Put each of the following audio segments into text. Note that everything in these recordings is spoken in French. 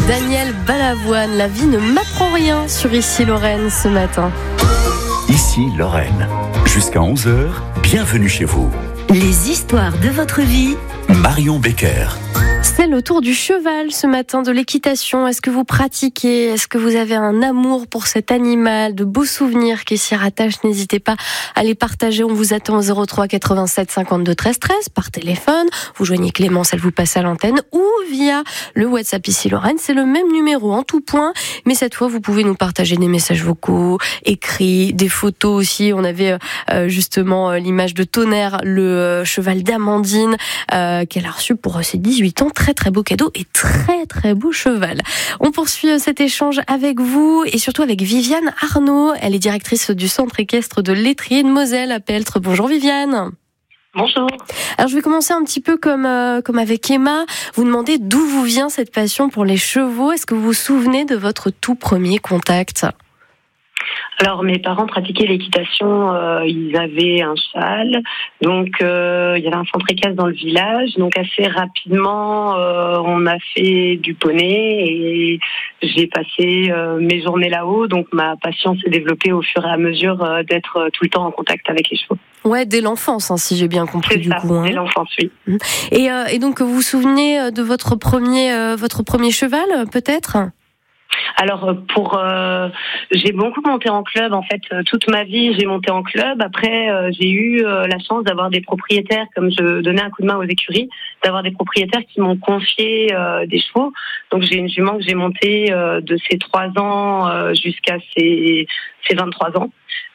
Daniel Balavoine, la vie ne m'apprend rien sur Ici Lorraine ce matin. Ici Lorraine, jusqu'à 11h, bienvenue chez vous. Les histoires de votre vie. Marion Becker. C'est le tour du cheval ce matin, de l'équitation. Est-ce que vous pratiquez? Est-ce que vous avez un amour pour cet animal? De beaux souvenirs qui s'y rattachent. N'hésitez pas à les partager. On vous attend au 03 87 52 13 13 par téléphone. Vous joignez Clémence, elle vous passe à l'antenne, ou via le WhatsApp Ici Lorraine. C'est le même numéro en tout point, mais cette fois vous pouvez nous partager des messages vocaux, écrits, des photos aussi. On avait justement l'image de Tonnerre, le cheval d'Amandine, qu'elle a reçu pour ses 18 ans. Très très beau cadeau et très très beau cheval. On poursuit cet échange avec vous et surtout avec Viviane Arnaud. Elle est directrice du centre équestre de l'Étrier de Moselle à Peltre. Bonjour Viviane. Bonjour. Alors je vais commencer un petit peu comme avec Emma. Vous demandez d'où vous vient cette passion pour les chevaux. Est-ce que vous vous souvenez de votre tout premier contact ? Alors mes parents pratiquaient l'équitation, ils avaient un cheval, donc il y avait un centre équestre dans le village, donc assez rapidement on a fait du poney et j'ai passé mes journées là-haut, donc ma passion s'est développée au fur et à mesure d'être tout le temps en contact avec les chevaux. Ouais, dès l'enfance, hein, si j'ai bien compris. C'est du ça, coup. Dès l'enfance, oui. Et donc vous vous souvenez de votre premier cheval, peut-être ? Alors j'ai beaucoup monté en club en fait, toute ma vie j'ai monté en club. Après j'ai eu la chance d'avoir des propriétaires, comme je donnais un coup de main aux écuries, d'avoir des propriétaires qui m'ont confié des chevaux. Donc j'ai une jument que j'ai montée de ses 3 ans jusqu'à ses 23 ans.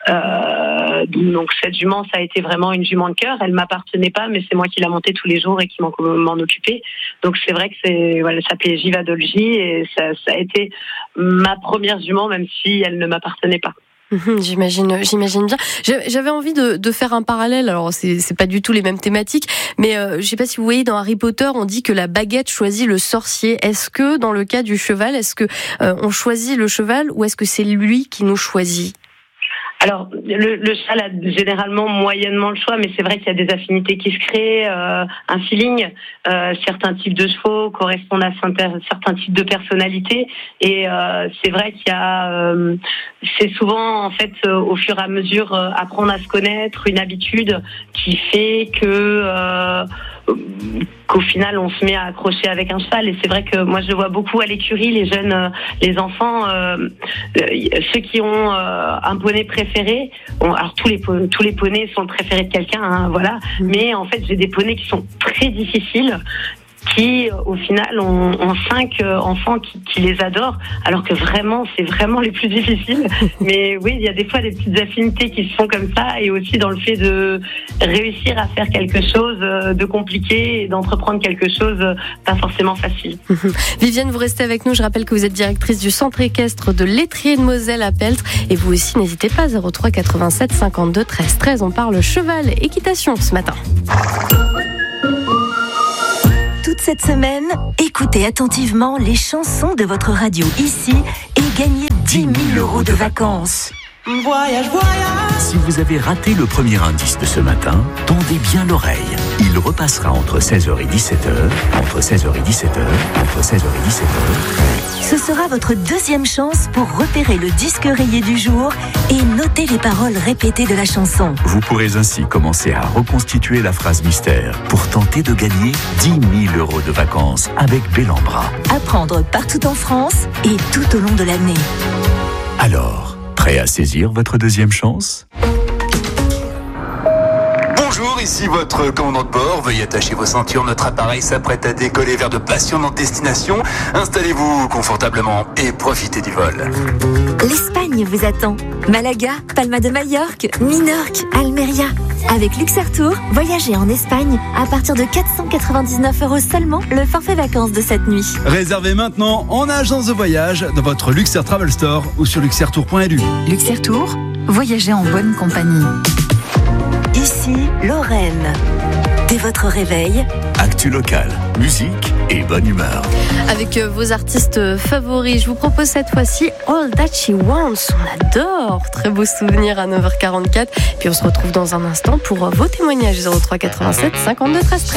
Donc cette jument, ça a été vraiment une jument de cœur. Elle m'appartenait pas, mais c'est moi qui la montais tous les jours et qui m'en occupais. Donc c'est vrai que elle s'appelait Jiva Dolji et ça a été ma première jument, même si elle ne m'appartenait pas. J'imagine bien. J'avais envie de faire un parallèle. Alors c'est pas du tout les mêmes thématiques, mais je sais pas si vous voyez, dans Harry Potter, on dit que la baguette choisit le sorcier. Est-ce que dans le cas du cheval, est-ce que on choisit le cheval ou est-ce que c'est lui qui nous choisit ? Alors, le cheval a généralement moyennement le choix, mais c'est vrai qu'il y a des affinités qui se créent, un feeling. Certains types de chevaux correspondent à certains types de personnalités, et c'est vrai qu'il y a, c'est souvent en fait au fur et à mesure apprendre à se connaître, une habitude qui fait que qu'au final on se met à accrocher avec un cheval. Et c'est vrai que moi je le vois beaucoup à l'écurie, les jeunes, les enfants, ceux qui ont un poney préféré. Bon, alors tous les poneys sont le préféré de quelqu'un, hein, voilà. Mais en fait j'ai des poneys qui sont très difficiles, qui au final ont 5 enfants qui les adorent, alors que vraiment c'est vraiment les plus difficiles. Mais oui, il y a des fois des petites affinités qui se font comme ça, et aussi dans le fait de réussir à faire quelque chose de compliqué et d'entreprendre quelque chose pas forcément facile. Viviane, vous restez avec nous. Je rappelle que vous êtes directrice du centre équestre de l'Étrier de Moselle à Peltre, et vous aussi n'hésitez pas, 03 87 52 13 13. On parle cheval équitation ce matin. Toute cette semaine, écoutez attentivement les chansons de votre radio ici et gagnez 10 000 € de vacances. Voyage, voyage. Si vous avez raté le premier indice de ce matin, tendez bien l'oreille. Il repassera entre 16h et 17h, entre 16h et 17h, entre 16h et 17h. Ce sera votre deuxième chance pour repérer le disque rayé du jour et noter les paroles répétées de la chanson. Vous pourrez ainsi commencer à reconstituer la phrase mystère pour tenter de gagner 10 000 € de vacances avec Bellambra. À prendre partout en France et tout au long de l'année. Alors, prêt à saisir votre deuxième chance ? Bonjour, ici votre commandant de bord. Veuillez attacher vos ceintures, notre appareil s'apprête à décoller vers de passionnantes destinations. Installez-vous confortablement et profitez du vol. L'Espagne vous attend. Malaga, Palma de Majorque, Minorque, Almeria. Avec Luxair Tour, voyagez en Espagne à partir de 499 € seulement le forfait vacances de cette nuit. Réservez maintenant en agence de voyage dans votre Luxair Travel Store ou sur luxairtour.lu. Luxair Tour, voyagez en bonne compagnie. Ici, Lorraine. Dès votre réveil, Actu locale, musique et bonne humeur. Avec vos artistes favoris, je vous propose cette fois-ci All That She Wants. On adore. Très beau souvenir à 9h44. Puis on se retrouve dans un instant pour vos témoignages 03 87 52 13 13.